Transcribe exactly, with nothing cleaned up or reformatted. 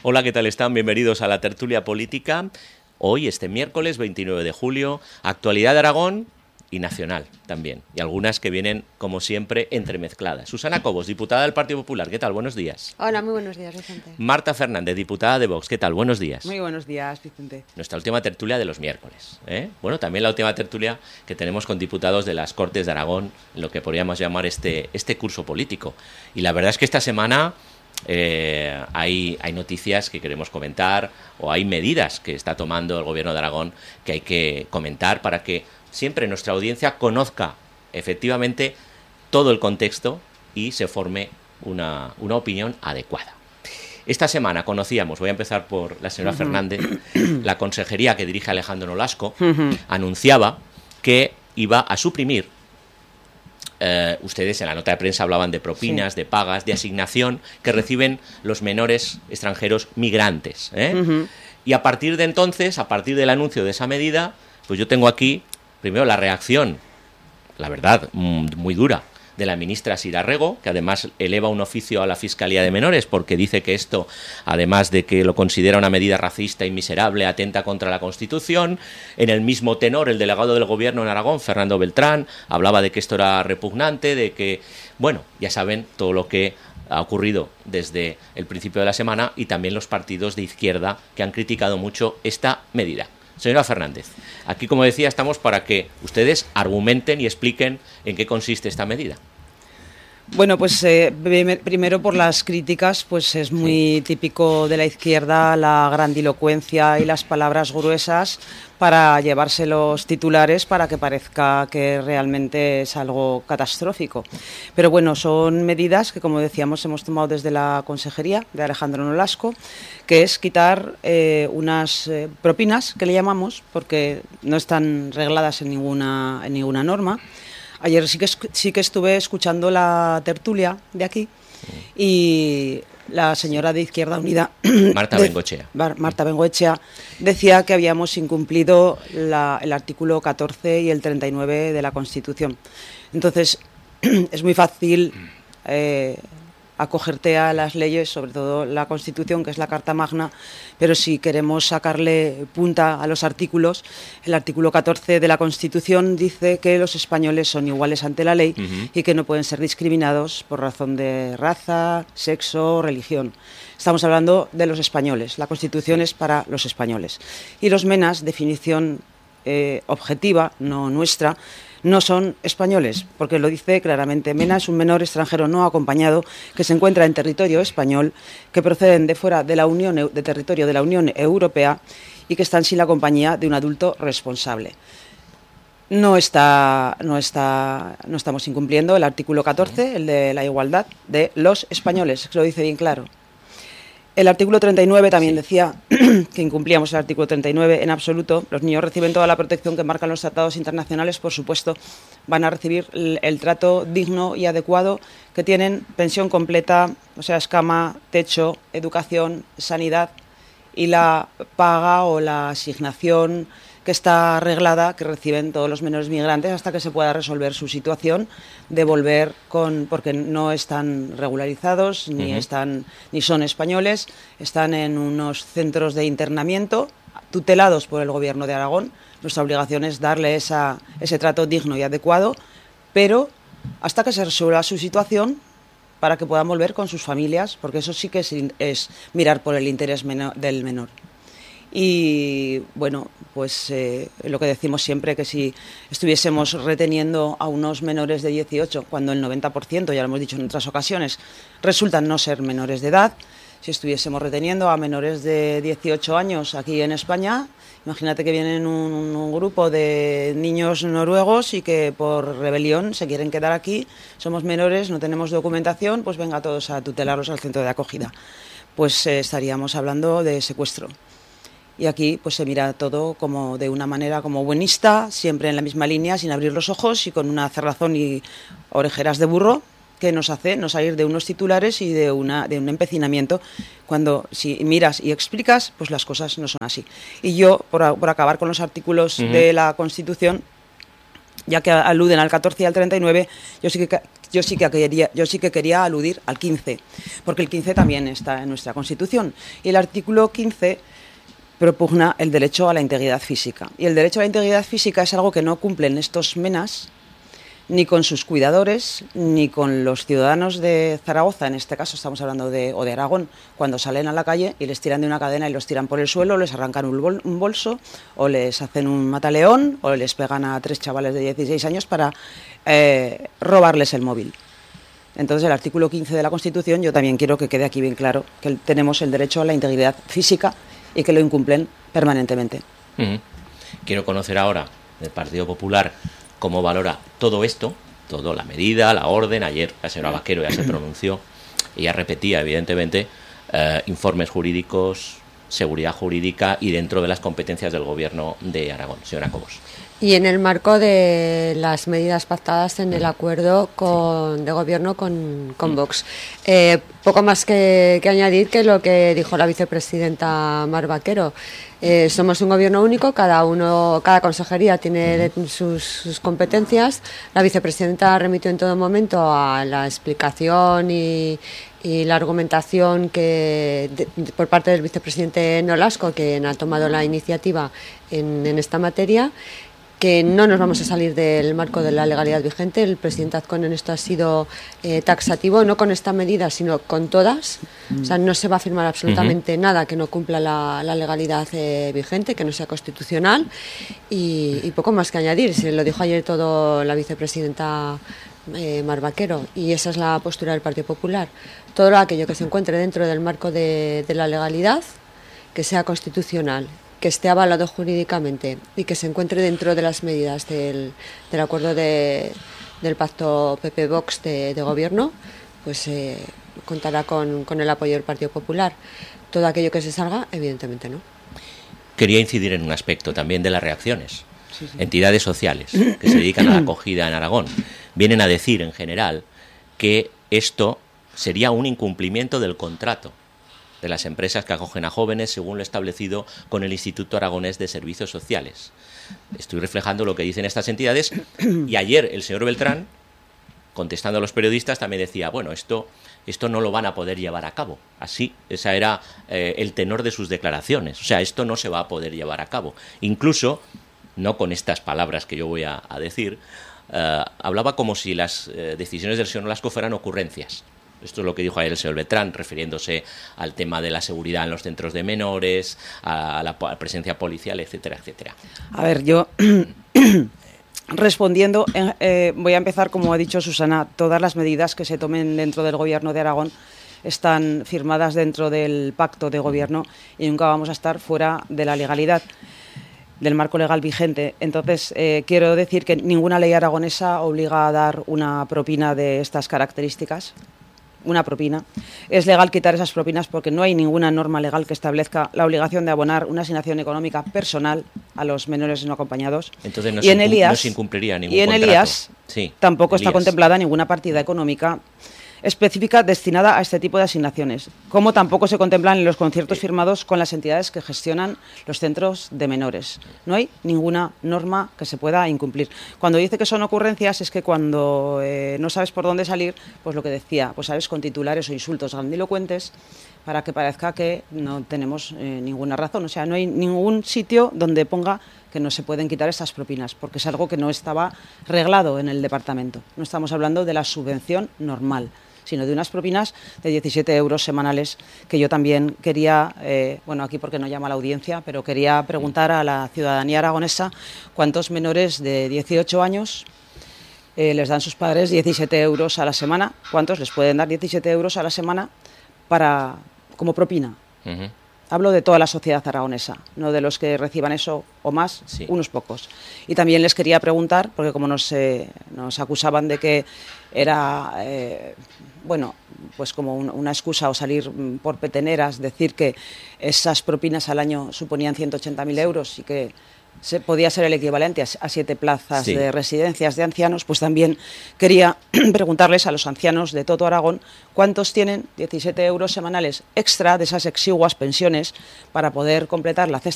Hola, ¿qué tal están? Bienvenidos a la tertulia política. Hoy, este miércoles veintinueve de julio, actualidad de Aragón y nacional también. Y algunas que vienen, como siempre, entremezcladas. Susana Cobos, diputada del Partido Popular. ¿Qué tal? Buenos días. Hola, muy buenos días, Vicente. Marta Fernández, diputada de Vox. ¿Qué tal? Buenos días. Muy buenos días, Vicente. Nuestra última tertulia de los miércoles, ¿eh? Bueno, también la última tertulia que tenemos con diputados de las Cortes de Aragón, lo que podríamos llamar este, este curso político. Y la verdad es que esta semana eh, hay, hay noticias que queremos comentar o hay medidas que está tomando el Gobierno de Aragón que hay que comentar para que siempre nuestra audiencia conozca efectivamente todo el contexto y se forme una, una opinión adecuada. Esta semana conocíamos, voy a empezar por la señora uh-huh. Fernández, la consejería que dirige Alejandro Nolasco, uh-huh. anunciaba que iba a suprimir, eh, ustedes en la nota de prensa hablaban de propinas, sí. de pagas, de asignación que reciben los menores extranjeros migrantes, ¿eh? uh-huh. Y a partir de entonces, a partir del anuncio de esa medida, pues yo tengo aquí primero la reacción, la verdad, muy dura, de la ministra Sira Rego, que además eleva un oficio a la Fiscalía de Menores porque dice que esto, además de que lo considera una medida racista y miserable, atenta contra la Constitución. En el mismo tenor, el delegado del Gobierno en Aragón, Fernando Beltrán, hablaba de que esto era repugnante, de que, bueno, ya saben todo lo que ha ocurrido desde el principio de la semana y también los partidos de izquierda que han criticado mucho esta medida. Señora Fernández, aquí, como decía, estamos para que ustedes argumenten y expliquen en qué consiste esta medida. Bueno, pues eh, primero por las críticas, pues es muy sí. típico de la izquierda la grandilocuencia y las palabras gruesas para llevarse los titulares para que parezca que realmente es algo catastrófico. Pero bueno, son medidas que, como decíamos, hemos tomado desde la Consejería de Alejandro Nolasco, que es quitar eh, unas eh, propinas, que le llamamos, porque no están regladas en ninguna, en ninguna norma. Ayer sí que, sí que estuve escuchando la tertulia de aquí y la señora de Izquierda Unida, Marta Bengoechea, Marta Bengoechea decía que habíamos incumplido la, el artículo catorce y el treinta y nueve de la Constitución. Entonces, es muy fácil eh, acogerte a las leyes, sobre todo la Constitución, que es la Carta Magna, pero si queremos sacarle punta a los artículos, el artículo catorce de la Constitución dice que los españoles son iguales ante la ley uh-huh. y que no pueden ser discriminados por razón de raza, sexo o religión. Estamos hablando de los españoles, la Constitución es para los españoles. Y los MENAs, definición eh, objetiva, no nuestra, no son españoles, porque lo dice claramente. MENA es un menor extranjero no acompañado que se encuentra en territorio español, que proceden de fuera de la Unión, de territorio de la Unión Europea y que están sin la compañía de un adulto responsable. No está, no está, no estamos incumpliendo el artículo catorce, el de la igualdad de los españoles, que lo dice bien claro. El artículo treinta y nueve también sí. decía que incumplíamos el artículo treinta y nueve en absoluto. Los niños reciben toda la protección que marcan los tratados internacionales, por supuesto. Van a recibir el, el trato digno y adecuado que tienen, pensión completa, o sea, escama, techo, educación, sanidad y la paga o la asignación que está arreglada, que reciben todos los menores migrantes hasta que se pueda resolver su situación de volver con, porque no están regularizados ni uh-huh. están ni son españoles, están en unos centros de internamiento tutelados por el Gobierno de Aragón. Nuestra obligación es darle esa, ese trato digno y adecuado, pero hasta que se resuelva su situación para que puedan volver con sus familias, porque eso sí que es, es mirar por el interés menor, del menor. Y bueno, pues eh, lo que decimos siempre, que si estuviésemos reteniendo a unos menores de dieciocho, cuando el noventa por ciento, ya lo hemos dicho en otras ocasiones, resultan no ser menores de edad, si estuviésemos reteniendo a menores de dieciocho años aquí en España, imagínate que vienen un, un grupo de niños noruegos y que por rebelión se quieren quedar aquí, somos menores, no tenemos documentación, pues venga todos a tutelarlos al centro de acogida. Pues eh, estaríamos hablando de secuestro. Y aquí pues se mira todo como de una manera como buenista, siempre en la misma línea, sin abrir los ojos y con una cerrazón y orejeras de burro que nos hace no salir de unos titulares y de una de un empecinamiento, cuando si miras y explicas, pues las cosas no son así. Y yo, por, por acabar con los artículos uh-huh. de la Constitución, ya que aluden al catorce y al treinta y nueve, yo sí que yo sí que quería, yo sí que quería aludir al quince, porque el quince también está en nuestra Constitución. Y el artículo quince propugna el derecho a la integridad física. Y el derecho a la integridad física es algo que no cumplen estos menas ni con sus cuidadores, ni con los ciudadanos de Zaragoza, en este caso estamos hablando de, o de Aragón, cuando salen a la calle y les tiran de una cadena y los tiran por el suelo, les arrancan un, bol, un bolso, o les hacen un mataleón, o les pegan a tres chavales de dieciséis años para eh, robarles el móvil. Entonces, el artículo quince de la Constitución, yo también quiero que quede aquí bien claro que tenemos el derecho a la integridad física y que lo incumplen permanentemente. Uh-huh. Quiero conocer ahora del Partido Popular cómo valora todo esto, toda la medida, la orden. Ayer la señora Vaquero ya se pronunció, ella repetía, evidentemente, eh, informes jurídicos, seguridad jurídica y dentro de las competencias del Gobierno de Aragón. Señora Cobos. Y en el marco de las medidas pactadas en el acuerdo con, de gobierno con, con Vox. Eh, poco más que, que añadir que lo que dijo la vicepresidenta Mar Vaquero. Eh, somos un gobierno único, cada uno, cada consejería tiene sus, sus competencias. La vicepresidenta remitió en todo momento a la explicación y, y la argumentación que de, de, por parte del vicepresidente Nolasco, quien ha tomado la iniciativa en, en esta materia, que no nos vamos a salir del marco de la legalidad vigente. El presidente Azcón en esto ha sido eh, taxativo, no con esta medida, sino con todas. O sea, no se va a firmar absolutamente uh-huh. nada que no cumpla la, la legalidad eh, vigente, que no sea constitucional, y, y poco más que añadir. Se lo dijo ayer todo la vicepresidenta eh, Mar Vaquero, y esa es la postura del Partido Popular. Todo aquello que se encuentre dentro del marco de, de la legalidad, que sea constitucional, que esté avalado jurídicamente y que se encuentre dentro de las medidas del, del acuerdo de, del pacto P P-Vox de, de gobierno, pues eh, contará con, con el apoyo del Partido Popular. Todo aquello que se salga, evidentemente no. Quería incidir en un aspecto también de las reacciones. Sí, sí. Entidades sociales que se dedican a la acogida en Aragón vienen a decir en general que esto sería un incumplimiento del contrato de las empresas que acogen a jóvenes según lo establecido con el Instituto Aragonés de Servicios Sociales. Estoy reflejando lo que dicen estas entidades, y ayer el señor Beltrán, contestando a los periodistas, también decía, bueno, esto, esto no lo van a poder llevar a cabo. Así, ese era eh, el tenor de sus declaraciones. O sea, esto no se va a poder llevar a cabo. Incluso, no con estas palabras que yo voy a, a decir, eh, hablaba como si las eh, decisiones del señor Nolasco fueran ocurrencias. Esto es lo que dijo ayer el señor Beltrán, refiriéndose al tema de la seguridad en los centros de menores, a la presencia policial, etcétera, etcétera. A ver, yo respondiendo, eh, voy a empezar, como ha dicho Susana, todas las medidas que se tomen dentro del Gobierno de Aragón están firmadas dentro del pacto de gobierno y nunca vamos a estar fuera de la legalidad, del marco legal vigente. Entonces, eh, quiero decir que ninguna ley aragonesa obliga a dar una propina de estas características. Una propina. Es legal quitar esas propinas porque no hay ninguna norma legal que establezca la obligación de abonar una asignación económica personal a los menores no acompañados. Entonces no, y en se, Elías, no se incumpliría ningún Y en contrato. Elías sí, tampoco Elías. está contemplada ninguna partida económica específica destinada a este tipo de asignaciones, como tampoco se contemplan en los conciertos firmados con las entidades que gestionan los centros de menores. No hay ninguna norma que se pueda incumplir. Cuando dice que son ocurrencias es que cuando eh, no sabes por dónde salir, pues lo que decía, pues sabes, con titulares o insultos grandilocuentes para que parezca que no tenemos eh, ninguna razón. O sea, no hay ningún sitio donde ponga que no se pueden quitar estas propinas, porque es algo que no estaba reglado en el departamento. No estamos hablando de la subvención normal, sino de unas propinas de diecisiete euros semanales, que yo también quería, eh, bueno, aquí porque no llama a la audiencia, pero quería preguntar a la ciudadanía aragonesa cuántos menores de dieciocho años eh, les dan sus padres diecisiete euros a la semana, cuántos les pueden dar diecisiete euros a la semana para como propina. Uh-huh. Hablo de toda la sociedad aragonesa, no de los que reciban eso o más, sí. Unos pocos. Y también les quería preguntar, porque como nos, eh, nos acusaban de que era, eh, bueno, pues como un, una excusa o salir por peteneras, decir que esas propinas al año suponían ciento ochenta mil euros y que se podía ser el equivalente a, a siete plazas sí. de residencias de ancianos, pues también quería preguntarles a los ancianos de todo Aragón cuántos tienen diecisiete euros semanales extra de esas exiguas pensiones para poder completar la cesta